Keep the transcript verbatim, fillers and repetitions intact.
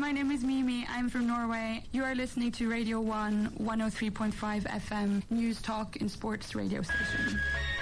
my name is Mimi. I'm from Norway. You are listening to Radio one, one oh three point five F M, News Talk and Sports radio station.